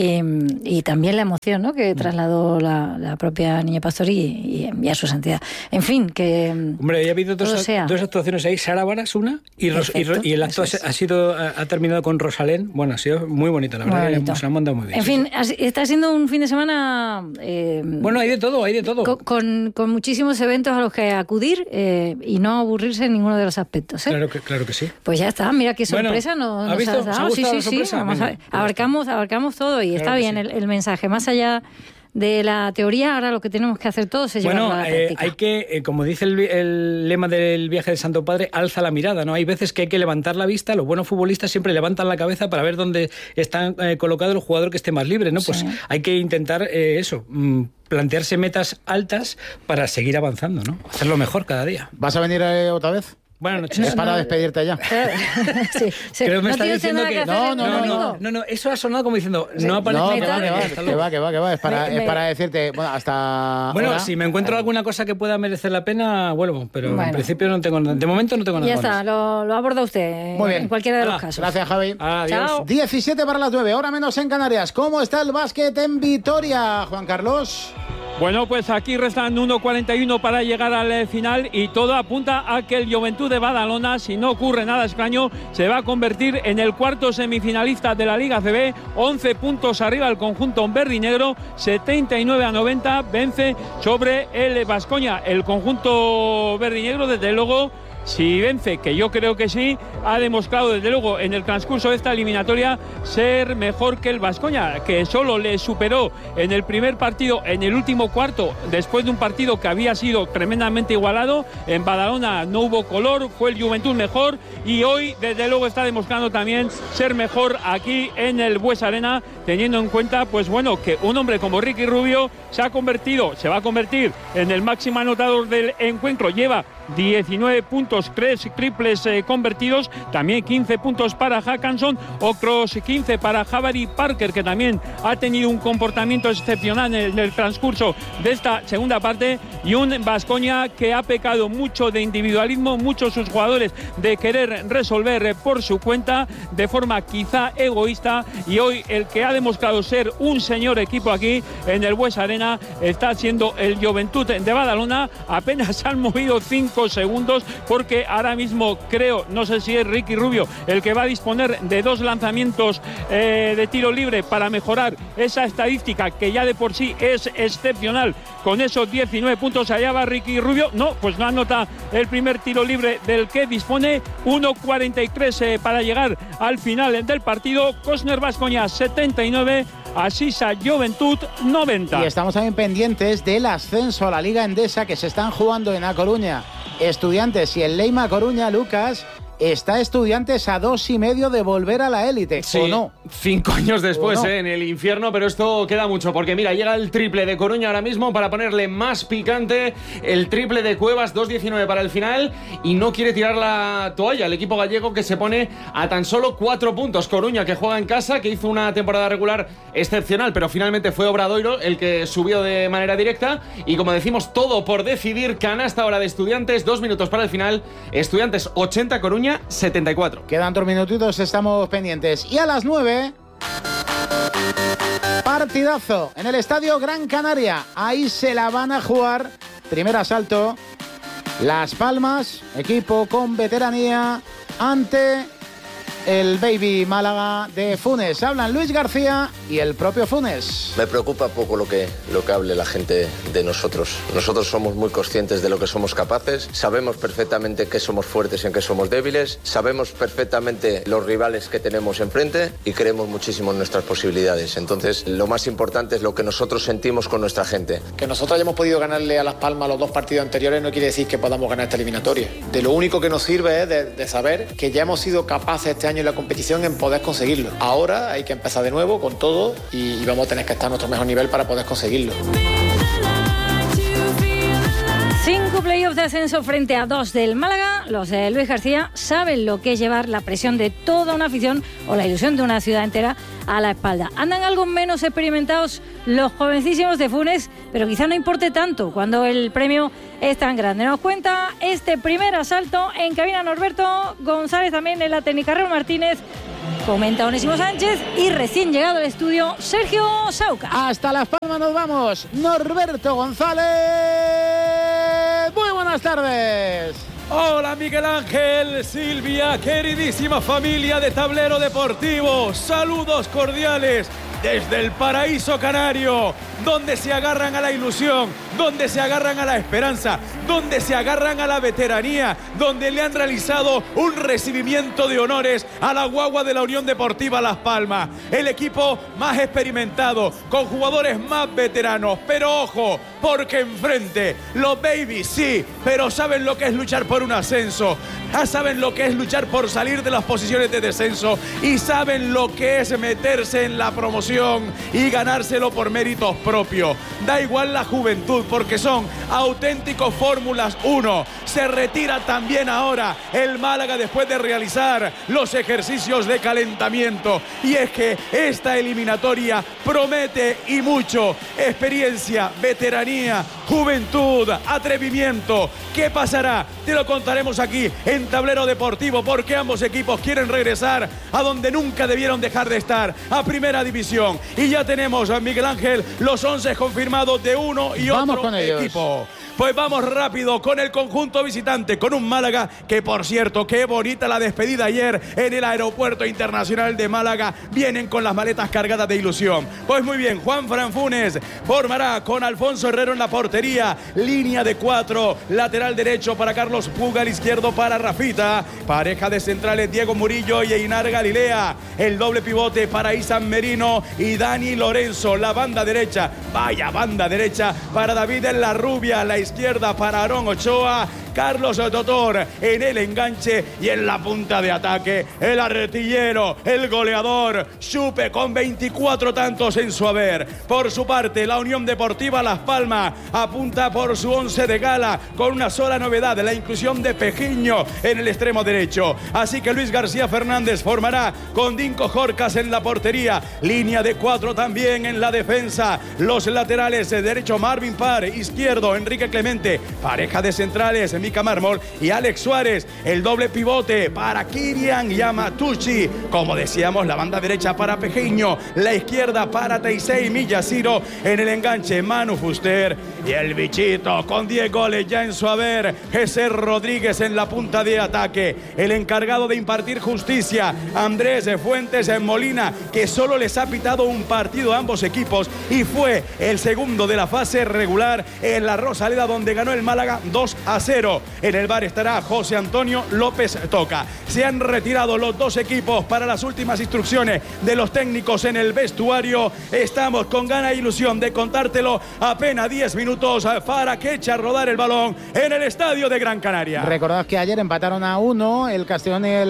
y también la emoción, ¿no?, que trasladó la propia niña Pastori y a su santidad. En fin, que hombre, ha habido dos actuaciones ahí, Sara Varas una y el acto ha terminado con Rosalén. Bueno, ha sido muy bonita, la verdad, se lo han mandado muy bien. En fin, está siendo un fin de semana bueno, hay de todo. Con muchísimos eventos a los que acudir y no aburrirse en ninguno de los aspectos, ¿eh? Claro que sí. Pues ya está, mira qué sorpresa. Bueno, ¿has visto? ¿Se ha gustado la sorpresa? Vamos a ver. Abarcamos todo y está bien el mensaje. Más allá de la teoría, ahora lo que tenemos que hacer todos es llevarlo a la práctica. Hay que, como dice el lema del viaje del Santo Padre, alza la mirada, ¿no? Hay veces que hay que levantar la vista. Los buenos futbolistas siempre levantan la cabeza para ver dónde está colocado el jugador que esté más libre, ¿no? Pues hay que intentar plantearse metas altas para seguir avanzando, ¿no? Hacerlo mejor cada día. ¿Vas a venir otra vez? Buenas noches. Es para despedirte ya. Sí. Creo que me está diciendo que no. Eso ha sonado como diciendo no aparece. Que va. Es para decirte, bueno, hasta. Bueno, ahora, si me encuentro alguna cosa que pueda merecer la pena, vuelvo, pero en principio no tengo nada. De momento no tengo nada. Ya está, lo aborda usted. Muy bien. En cualquiera de los casos. Gracias, Javi. Adiós. Chao. 17 para las 9, hora menos en Canarias. ¿Cómo está el básquet en Vitoria, Juan Carlos? Bueno, pues aquí restan 1:41 para llegar al final y todo apunta a que el Juventud de Badalona, si no ocurre nada extraño, se va a convertir en el cuarto semifinalista de la Liga ACB. 11 puntos arriba el conjunto verdinegro, 79-90, vence sobre el Baskonia. El conjunto verdinegro, desde luego, si vence, que yo creo que sí, ha demostrado desde luego en el transcurso de esta eliminatoria ser mejor que el Baskonia, que solo le superó en el primer partido, en el último cuarto, después de un partido que había sido tremendamente igualado. En Badalona no hubo color, fue el Juventud mejor, y hoy desde luego está demostrando también ser mejor aquí en el Bues Arena, teniendo en cuenta pues bueno, que un hombre como Ricky Rubio se va a convertir en el máximo anotador del encuentro. Lleva 19 puntos, 3 triples convertidos, también 15 puntos para Hackanson, otros 15 para Jabari Parker, que también ha tenido un comportamiento excepcional en el transcurso de esta segunda parte, y un Baskonia que ha pecado mucho de individualismo, muchos sus jugadores de querer resolver por su cuenta de forma quizá egoísta, y hoy el que ha demostrado ser un señor equipo aquí en el Bues Arena está siendo el Juventud de Badalona. Apenas han movido 5 segundos, porque ahora mismo creo, no sé si es Ricky Rubio el que va a disponer de 2 lanzamientos de tiro libre para mejorar esa estadística que ya de por sí es excepcional. Con esos 19 puntos allá va Ricky Rubio. No, pues no anota el primer tiro libre del que dispone. 1:43 para llegar al final del partido. Cosner Baskonia 79, Asisa Juventud 90. Y estamos también pendientes del ascenso a la Liga Endesa, que se están jugando en A Coruña Estudiantes y el Leima Coruña. Lucas, está Estudiantes a 2,5 de volver a la élite, sí, ¿o no? 5 años después, no? en el infierno, pero esto queda mucho, porque mira, llega el triple de Coruña ahora mismo para ponerle más picante, el triple de Cuevas, 2:19 para el final, y no quiere tirar la toalla el equipo gallego, que se pone a tan solo 4 puntos. Coruña, que juega en casa, que hizo una temporada regular excepcional, pero finalmente fue Obradoiro el que subió de manera directa, y como decimos, todo por decidir. Canasta ahora de Estudiantes, 2 minutos para el final, Estudiantes 80, Coruña 74. Quedan 2 minutitos, estamos pendientes. Y a las 9, partidazo en el Estadio Gran Canaria. Ahí se la van a jugar. Primer asalto, Las Palmas, equipo con veteranía, ante el Baby Málaga de Funes. Hablan Luis García y el propio Funes. Me preocupa poco lo que hable la gente de nosotros. Nosotros somos muy conscientes de lo que somos capaces, sabemos perfectamente que somos fuertes y en qué somos débiles, sabemos perfectamente los rivales que tenemos enfrente y creemos muchísimo en nuestras posibilidades. Entonces, lo más importante es lo que nosotros sentimos con nuestra gente. Que nosotros hayamos podido ganarle a Las Palmas los 2 partidos anteriores no quiere decir que podamos ganar esta eliminatoria. De lo único que nos sirve es de saber que ya hemos sido capaces este año en la competición en poder conseguirlo. Ahora hay que empezar de nuevo con todo y vamos a tener que estar a nuestro mejor nivel para poder conseguirlo. 5 playoffs de ascenso frente a 2 del Málaga. Los de Luis García saben lo que es llevar la presión de toda una afición o la ilusión de una ciudad entera a la espalda. Andan algo menos experimentados los jovencísimos de Funes, pero quizá no importe tanto cuando el premio es tan grande. Nos cuenta este primer asalto en cabina Norberto González, también en la técnica Raúl Martínez. Comenta Onésimo Sánchez y recién llegado al estudio Sergio Sauca. Hasta Las Palmas nos vamos. Norberto González. Muy buenas tardes. Hola Miguel Ángel, Silvia, queridísima familia de Tablero Deportivo. Saludos cordiales desde el paraíso canario, donde se agarran a la ilusión, donde se agarran a la esperanza, donde se agarran a la veteranía, donde le han realizado un recibimiento de honores a la guagua de la Unión Deportiva Las Palmas, el equipo más experimentado, con jugadores más veteranos. Pero ojo, porque enfrente los babies sí, pero saben lo que es luchar por un ascenso, ya saben lo que es luchar por salir de las posiciones de descenso y saben lo que es meterse en la promoción y ganárselo por méritos propios. Da igual la juventud, porque son auténticos Fórmulas 1. Se retira también ahora el Málaga después de realizar los ejercicios de calentamiento. Y es que esta eliminatoria promete y mucho. Experiencia, veteranía, juventud, atrevimiento. ¿Qué pasará? Te lo contaremos aquí en Tablero Deportivo, porque ambos equipos quieren regresar a donde nunca debieron dejar de estar, a Primera División. Y ya tenemos a Miguel Ángel los 11 confirmados de uno y Vamos otro con ellos. equipo. Pues vamos rápido con el conjunto visitante, con un Málaga que, por cierto, qué bonita la despedida ayer en el Aeropuerto Internacional de Málaga. Vienen con las maletas cargadas de ilusión. Pues muy bien, Juanfran Funes formará con Alfonso Herrero en la portería, línea de 4, lateral derecho para Carlos Puga, al izquierdo para Rafita, pareja de centrales Diego Murillo y Einar Galilea, el doble pivote para Isan Merino y Dani Lorenzo, la banda derecha, vaya banda derecha para David en la Rubia, la izquierda para Aarón Ochoa, Carlos Totor en el enganche y en la punta de ataque el artillero, el goleador Xupe con 24 tantos en su haber. Por su parte, la Unión Deportiva Las Palmas apunta por su 11 de gala con una sola novedad, la inclusión de Pejiño en el extremo derecho. Así que Luis García Fernández formará con Dinko Jorcas en la portería, línea de 4 también en la defensa, los laterales de derecho Marvin Parr, izquierdo Enrique Clemente, pareja de centrales Mika Mármol y Alex Suárez, el doble pivote para Kirian Yamatuchi, como decíamos, la banda derecha para Pejiño, la izquierda para Teisei Miyashiro, en el enganche Manu Fuster y el bichito con 10 goles ya en su haber, Jesús Rodríguez en la punta de ataque, el encargado de impartir justicia, Andrés Fuentes en Molina, que solo les ha pitado un partido a ambos equipos y fue el segundo de la fase regular en la Rosaleda, donde ganó el Málaga 2-0. En el bar estará José Antonio López Toca. Se han retirado los dos equipos para las últimas instrucciones de los técnicos en el vestuario. Estamos con ganas e ilusión de contártelo. Apenas 10 minutos para que eche a rodar el balón en el estadio de Gran Canaria. Recordad que ayer empataron a 1 el Castellón y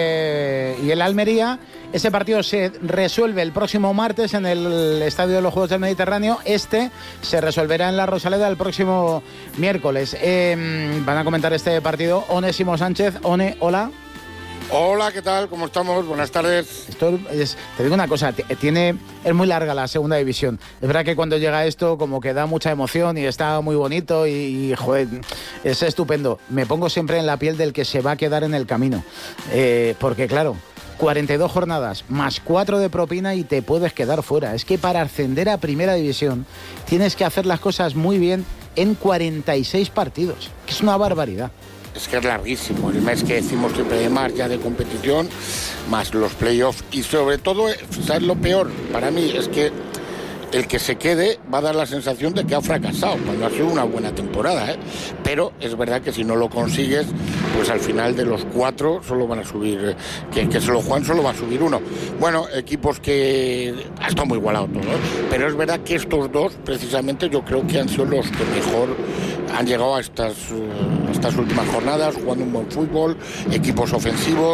el Almería. Ese partido se resuelve el próximo martes en el Estadio de los Juegos del Mediterráneo. Este se resolverá en la Rosaleda el próximo miércoles. Van a comentar este partido Onésimo Sánchez. One, hola. Hola, ¿qué tal? ¿Cómo estamos? Buenas tardes. Te digo una cosa, es muy larga la segunda división. Es verdad que cuando llega esto como que da mucha emoción y está muy bonito y joder, es estupendo. Me pongo siempre en la piel del que se va a quedar en el camino. Porque claro, 42 jornadas más 4 de propina y te puedes quedar fuera. Es que para ascender a primera división tienes que hacer las cosas muy bien en 46 partidos, que es una barbaridad. Es que es larguísimo, el mes que decimos siempre de mar ya de competición, más los playoffs y sobre todo, ¿sabes lo peor? Para mí es que el que se quede va a dar la sensación de que ha fracasado, cuando ha sido una buena temporada, ¿eh? Pero es verdad que si no lo consigues, pues al final de los 4 solo van a subir, que se lo juegan, solo va a subir uno. Bueno, equipos que ha estado muy igualado todo, ¿eh? Pero es verdad que estos dos, precisamente, yo creo que han sido los que mejor han llegado a estas últimas jornadas, jugando un buen fútbol, equipos ofensivos,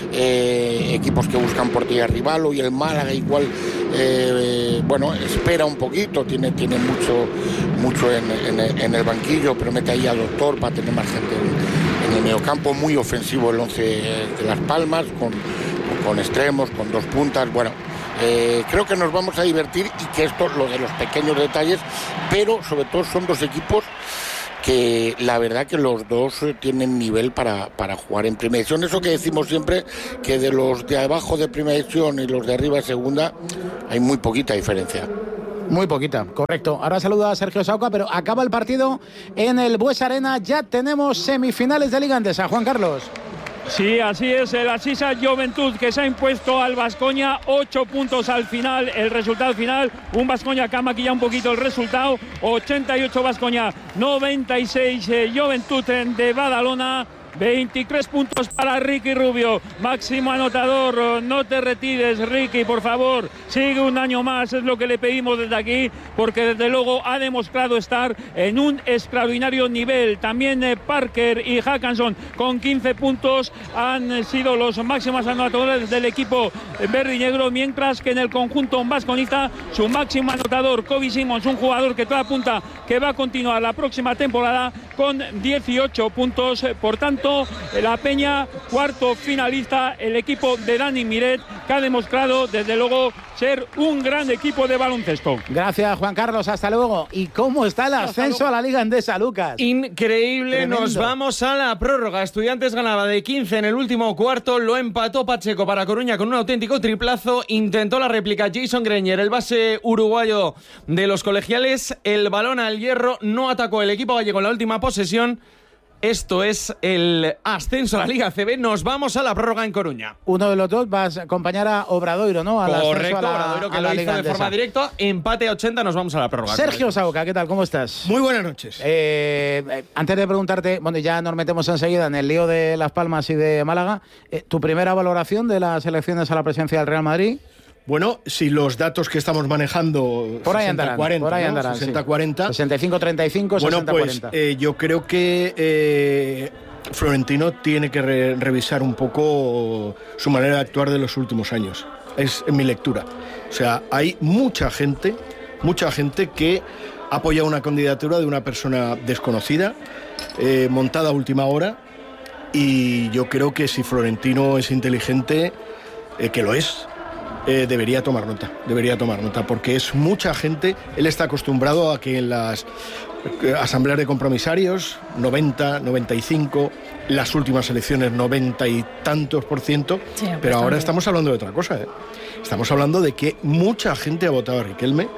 equipos que buscan portería rival. Hoy el Málaga igual, bueno, espera un poquito, tiene mucho en el banquillo, pero mete ahí al Doctor para tener más gente en el mediocampo, muy ofensivo el 11 de Las Palmas, con extremos, con 2 puntas, bueno. Creo que nos vamos a divertir y que esto, lo de los pequeños detalles, pero sobre todo son dos equipos que la verdad que los dos tienen nivel para jugar en primera división. Eso que decimos siempre, que de los de abajo de primera división y los de arriba de segunda hay muy poquita diferencia. Muy poquita, correcto. Ahora saluda a Sergio Sauca, pero acaba el partido en el Bues Arena. Ya tenemos semifinales de Liga Endesa. Juan Carlos. Sí, así es, el Asisa Juventud que se ha impuesto al Baskonia, 8 puntos al final, el resultado final, un Baskonia que ha maquillado un poquito el resultado, 88 Baskonia, 96 Juventud de Badalona. 23 puntos para Ricky Rubio, máximo anotador. No te retires, Ricky, por favor, sigue un año más, es lo que le pedimos desde aquí, porque desde luego ha demostrado estar en un extraordinario nivel. También Parker y Hackanson con 15 puntos han sido los máximos anotadores del equipo verde y negro, mientras que en el conjunto vasconista su máximo anotador, Kobe Simons, un jugador que todo apunta que va a continuar la próxima temporada con 18 puntos. Por tanto, la Peña, cuarto finalista, el equipo de Dani Miret, que ha demostrado desde luego ser un gran equipo de baloncesto. Gracias, Juan Carlos, hasta luego. ¿Y cómo está el ascenso a la Liga Endesa, Lucas? Increíble. Tremendo. Nos vamos a la prórroga. Estudiantes ganaba de 15 en el último cuarto, lo empató Pacheco para Coruña con un auténtico triplazo, intentó la réplica Jason Greñer, el base uruguayo de los colegiales, el balón al hierro, no atacó el equipo gallego en la última posesión. Esto es el ascenso a la Liga ACB. Nos vamos a la prórroga en Coruña. Uno de los dos va a acompañar a Obradoiro, ¿no? Correcto, Obradoiro que lo hizo de forma directa. Empate a 80, nos vamos a la prórroga. Sergio Sauca, ¿qué tal? ¿Cómo estás? Muy buenas noches. Antes de preguntarte, bueno, ya nos metemos enseguida en el lío de Las Palmas y de Málaga. ¿Tu primera valoración de las elecciones a la presidencia del Real Madrid? Bueno, si los datos que estamos manejando por ahí andarán, 60-40, por ahí andarán, ¿no? 60-40. Sí. 65-35, bueno, 60-40. Pues yo creo que Florentino tiene que revisar un poco su manera de actuar de los últimos años. Es mi lectura. O sea, hay mucha gente que apoya una candidatura de una persona desconocida, montada a última hora, y yo creo que si Florentino es inteligente, que lo es, debería tomar nota, porque es mucha gente. Él está acostumbrado a que en las asambleas de compromisarios, 90, 95, las últimas elecciones 90 y tantos %, sí, pero ahora estamos hablando de otra cosa, ¿eh? Estamos hablando de que mucha gente ha votado a Riquelme,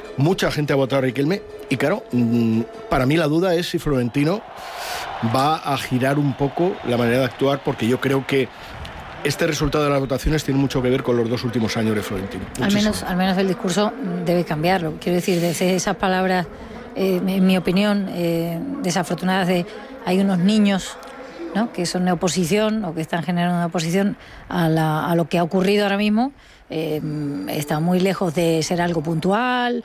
y claro, para mí la duda es si Florentino va a girar un poco la manera de actuar, porque yo creo que este resultado de las votaciones tiene mucho que ver con los 2 últimos años de Florentino. Al menos el discurso debe cambiarlo. Quiero decir, desde esas palabras, en mi opinión, desafortunadas de hay unos niños, ¿no?, que son de oposición o que están generando una oposición a lo que ha ocurrido ahora mismo, está muy lejos de ser algo puntual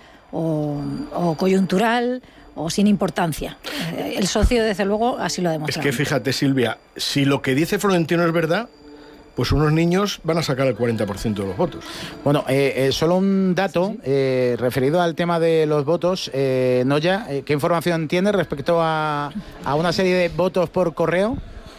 o coyuntural o sin importancia. El socio, desde luego, así lo ha demostrado. Es que fíjate, Silvia, si lo que dice Florentino es verdad, pues unos niños van a sacar el 40% de los votos. Bueno, solo un dato referido al tema de los votos. Noya, ¿qué información tiene respecto a una serie de votos por correo?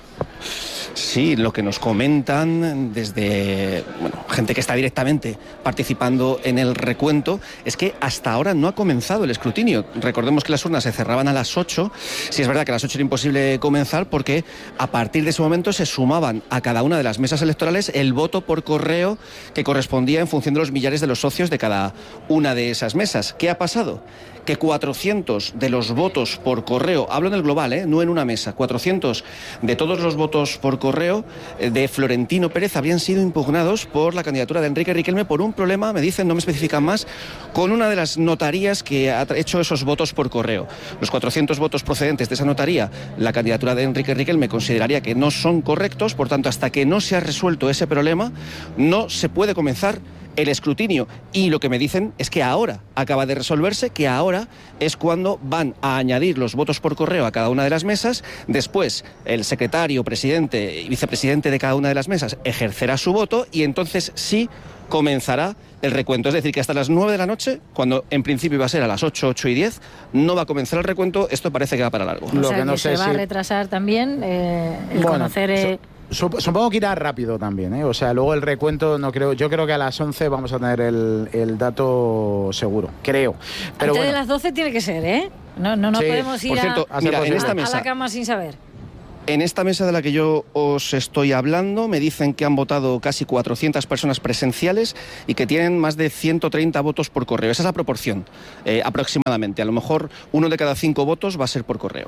Sí, lo que nos comentan desde gente que está directamente participando en el recuento es que hasta ahora no ha comenzado el escrutinio. Recordemos que las urnas se cerraban a las 8. Sí, es verdad que a las 8 era imposible comenzar porque a partir de ese momento se sumaban a cada una de las mesas electorales el voto por correo que correspondía en función de los millares de los socios de cada una de esas mesas. ¿Qué ha pasado? Que 400 de los votos por correo, hablo en el global, no en una mesa, 400 de todos los votos por correo de Florentino Pérez habían sido impugnados por la candidatura de Enrique Riquelme por un problema, me dicen, no me especifican más, con una de las notarías que ha hecho esos votos por correo. Los 400 votos procedentes de esa notaría, la candidatura de Enrique Riquelme consideraría que no son correctos, por tanto, hasta que no se ha resuelto ese problema, no se puede comenzar el escrutinio. Y lo que me dicen es que ahora acaba de resolverse, que ahora es cuando van a añadir los votos por correo a cada una de las mesas. Después el secretario, presidente y vicepresidente de cada una de las mesas ejercerá su voto y entonces sí comenzará el recuento. Es decir, que hasta las 9 de la noche, cuando en principio iba a ser a las 8, 8 y 10, no va a comenzar el recuento. Esto parece que va para largo. O sea, que se va a retrasar también conocer... Supongo que irá rápido también, ¿eh? O sea, luego el recuento no creo. Yo creo que a las 11 vamos a tener el dato seguro, creo. Pero antes de las 12 tiene que ser, ¿eh? No sí, podemos ir por cierto, a la cama sin saber. En esta mesa de la que yo os estoy hablando me dicen que han votado casi 400 personas presenciales y que tienen más de 130 votos por correo. Esa es la proporción, aproximadamente. A lo mejor 1 de cada 5 votos va a ser por correo.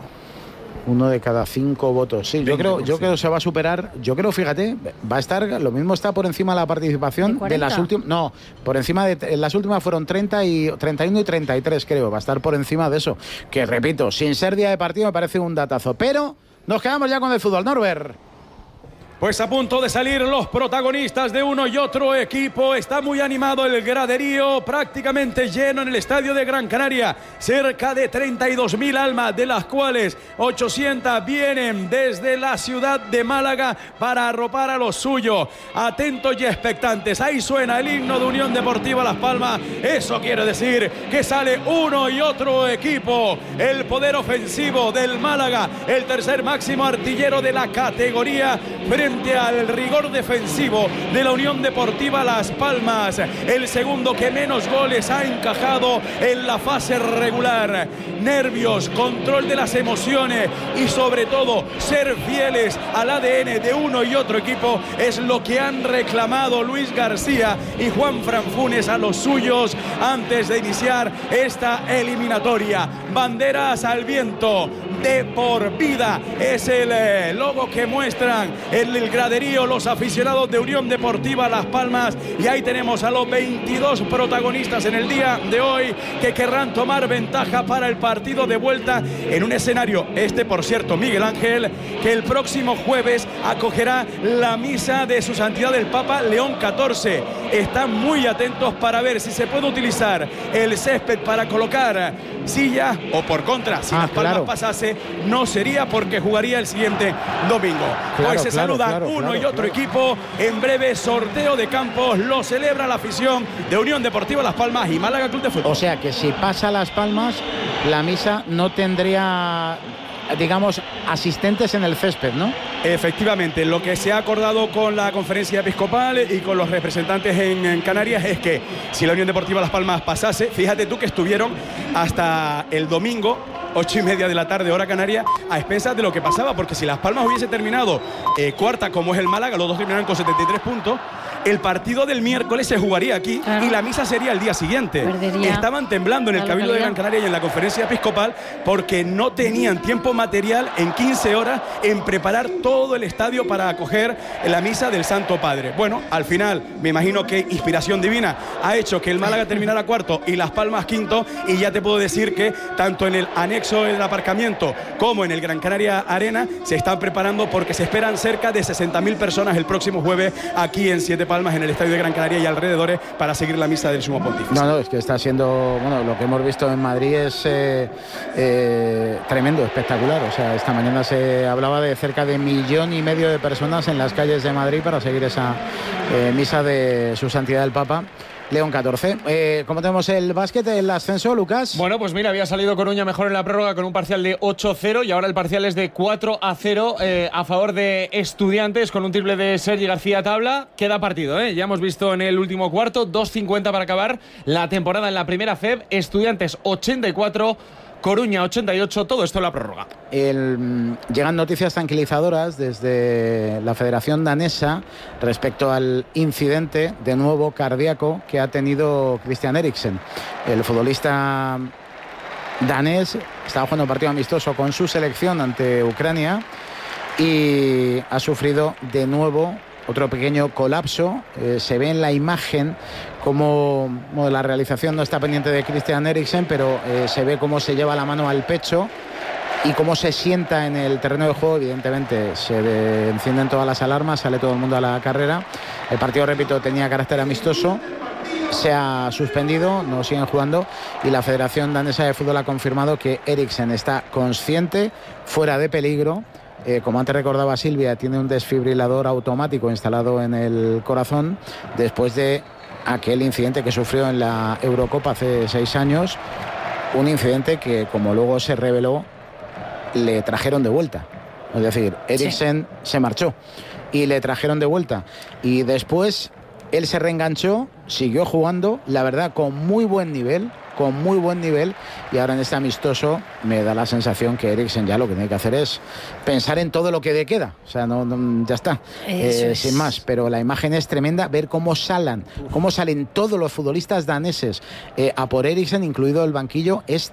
1 de cada 5 votos. Sí, yo creo que se va a superar. Yo creo, fíjate, va a estar, lo mismo está por encima de la participación de las últimas. No, por encima de las últimas fueron 31 y 33, creo. Va a estar por encima de eso. Que repito, sin ser día de partido me parece un datazo. Pero nos quedamos ya con el fútbol, Norbert. Pues a punto de salir los protagonistas de uno y otro equipo. Está muy animado el graderío, prácticamente lleno en el estadio de Gran Canaria. Cerca de 32.000 almas, de las cuales 800 vienen desde la ciudad de Málaga para arropar a los suyos. Atentos y expectantes. Ahí suena el himno de Unión Deportiva Las Palmas. Eso quiere decir que sale uno y otro equipo. El poder ofensivo del Málaga, el tercer máximo artillero de la categoría, frente frente al rigor defensivo de la Unión Deportiva Las Palmas. El segundo que menos goles ha encajado en la fase regular. Nervios, control de las emociones y sobre todo ser fieles al ADN de uno y otro equipo es lo que han reclamado Luis García y Juan Franfunes a los suyos antes de iniciar esta eliminatoria. Banderas al viento, de por vida es el logo que muestran en el graderío los aficionados de Unión Deportiva Las Palmas, y ahí tenemos a los 22 protagonistas en el día de hoy que querrán tomar ventaja para el partido de vuelta en un escenario, por cierto, Miguel Ángel, que el próximo jueves acogerá la misa de su santidad el Papa León XIV. Están muy atentos para ver si se puede utilizar el césped para colocar sillas, o por contra, si Las Palmas pasase, no sería, porque jugaría el siguiente domingo. Pues se saludan uno y otro equipo. En breve sorteo de campos, lo celebra la afición de Unión Deportiva Las Palmas y Málaga Club de Fútbol. O sea que si pasa Las Palmas, la misa no tendría, digamos, asistentes en el césped, ¿no? Efectivamente, lo que se ha acordado con la conferencia episcopal y con los representantes en Canarias es que si la Unión Deportiva Las Palmas pasase, fíjate tú que estuvieron hasta el domingo 8:30 de la tarde, hora canaria, a expensas de lo que pasaba, porque si Las Palmas hubiese terminado cuarta, como es el Málaga, los dos terminaron con 73 puntos, el partido del miércoles se jugaría aquí y la misa sería el día siguiente. Estaban temblando en el Cabildo de Gran Canaria y en la conferencia episcopal porque no tenían tiempo material en 15 horas en preparar todo el estadio para acoger la misa del Santo Padre. Bueno, al final, me imagino que inspiración divina ha hecho que el Málaga terminara cuarto y Las Palmas quinto, y ya te puedo decir que tanto en el anexo del aparcamiento como en el Gran Canaria Arena se están preparando, porque se esperan cerca de 60.000 personas el próximo jueves aquí en Siete Palmas, en el estadio de Gran Canaria y alrededores, para seguir la misa del Sumo Pontífice. No, es que está siendo, bueno, lo que hemos visto en Madrid es tremendo, espectacular. O sea, esta mañana se hablaba de cerca de 1,5 millones de personas en las calles de Madrid para seguir esa misa de su santidad el Papa León XIV. ¿Cómo tenemos el básquet, el ascenso, Lucas? Bueno, pues mira, había salido Coruña mejor en la prórroga con un parcial de 8-0 y ahora el parcial es de 4-0 a favor de Estudiantes, con un triple de Sergi García Tabla. Queda partido, ¿eh? Ya hemos visto en el último cuarto, 2:50 para acabar la temporada en la primera FEB. Estudiantes 84, Coruña 88, todo esto en la prórroga. Llegan noticias tranquilizadoras desde la Federación Danesa respecto al incidente, de nuevo cardíaco, que ha tenido Christian Eriksen. El futbolista danés estaba jugando un partido amistoso con su selección ante Ucrania y ha sufrido de nuevo otro pequeño colapso. Se ve en la imagen como la realización no está pendiente de Christian Eriksen, pero se ve cómo se lleva la mano al pecho y cómo se sienta en el terreno de juego. Evidentemente se encienden todas las alarmas, sale todo el mundo a la carrera. El partido, repito, tenía carácter amistoso, se ha suspendido, no siguen jugando, y la Federación Danesa de Fútbol ha confirmado que Eriksen está consciente, fuera de peligro. Como antes recordaba Silvia, tiene un desfibrilador automático instalado en el corazón después de aquel incidente que sufrió en la Eurocopa hace 6 años, un incidente que, como luego se reveló, le trajeron de vuelta. Es decir, Eriksen se marchó y le trajeron de vuelta, y después él se reenganchó, siguió jugando, la verdad, con muy buen nivel, y ahora en este amistoso me da la sensación que Eriksen ya lo que tiene que hacer es pensar en todo lo que le queda. O sea, ya está, sin más. Pero la imagen es tremenda, ver cómo salen todos los futbolistas daneses a por Eriksen, incluido el banquillo, es